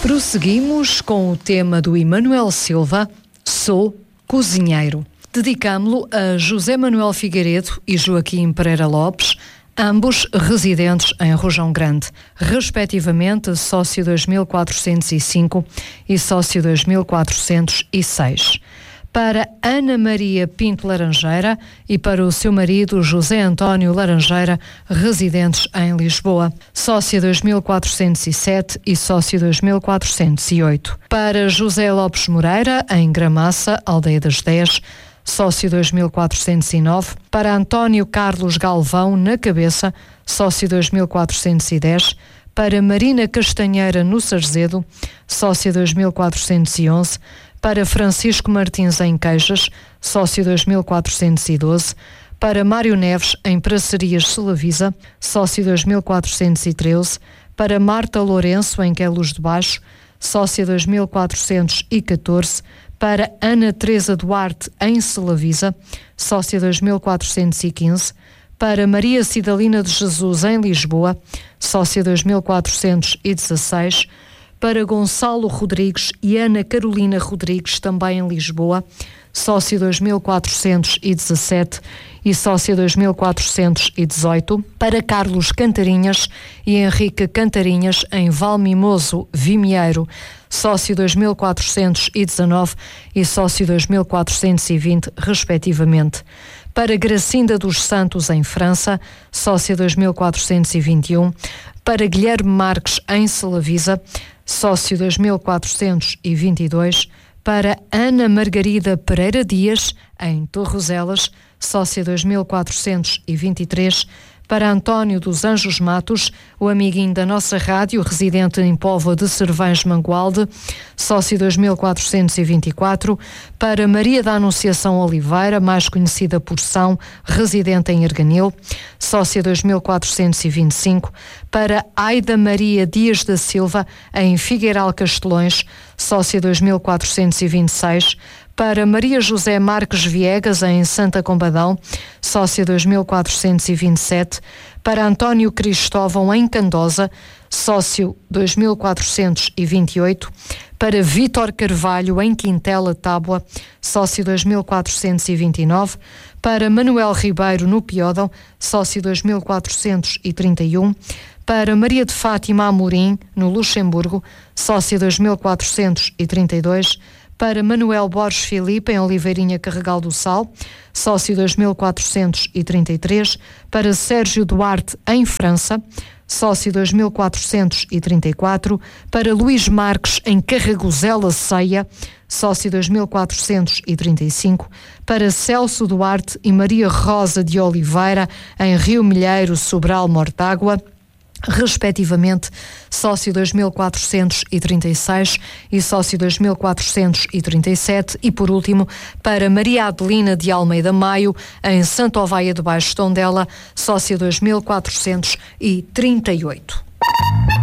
Prosseguimos com o tema do Emanuel Silva, Sou Cozinheiro. Dedicámo-lo a José Manuel Figueiredo e Joaquim Pereira Lopes, ambos residentes em Rojão Grande, respectivamente sócio 2405 e sócio 2406. Para Ana Maria Pinto Laranjeira e para o seu marido José António Laranjeira, residentes em Lisboa, sócio 2407 e sócio 2408. Para José Lopes Moreira, em Gramaça, Aldeia das 10, sócio 2409, para António Carlos Galvão, na Cabeça, sócio 2410, para Marina Castanheira, no Sarzedo, sócio 2411, para Francisco Martins, em Queijas, sócio 2412, para Mário Neves, em Pracerias, Celavisa, sócio 2413, para Marta Lourenço, em Queluz de Baixo, sócia 2414, para Ana Teresa Duarte, em Celavisa, sócia 2415, para Maria Cidalina de Jesus, em Lisboa, sócia 2416, para Gonçalo Rodrigues e Ana Carolina Rodrigues, também em Lisboa, sócio 2417 e sócio 2418, para Carlos Cantarinhas e Henrique Cantarinhas, em Valmimoso, Vimieiro, sócio 2419 e sócio 2420, respectivamente. Para Gracinda dos Santos, em França, sócia 2421, para Guilherme Marques, em Celavisa, sócio 2422, para Ana Margarida Pereira Dias, em Torroselas, sócia 2423, para António dos Anjos Matos, o amiguinho da nossa rádio, residente em Póvoa de Cervães, Mangualde, sócio 2424, para Maria da Anunciação Oliveira, mais conhecida por São, residente em Erganil, sócia 2425, para Aida Maria Dias da Silva, em Figueiral Castelões, sócia 2426, para Maria José Marques Viegas, em Santa Combadão, sócia 2427, para António Cristóvão, em Candosa, sócio 2428, para Vítor Carvalho, em Quintela, Tábua, sócio 2429, para Manuel Ribeiro, no Piódão, sócio 2431, para Maria de Fátima Amorim, no Luxemburgo, sócio 2432, para Manuel Borges Filipe, em Oliveirinha Carregal do Sal, sócio 2433, para Sérgio Duarte, em França, sócio 2434, para Luís Marques, em Carragozela Ceia, sócio 2435, para Celso Duarte e Maria Rosa de Oliveira, em Rio Milheiro, Sobral, Mortágua, respectivamente, sócio 2436 e sócio 2437, e por último, para Maria Adelina de Almeida Maio, em Santo Ovaia de Baixo Tondela, sócio 2438.